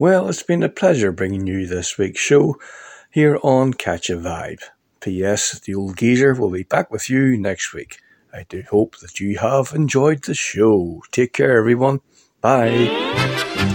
Well, it's been a pleasure bringing you this week's show here on Catch a Vibe. P.S. The old geezer will be back with you next week. I do hope that you have enjoyed the show. Take care, everyone. Bye.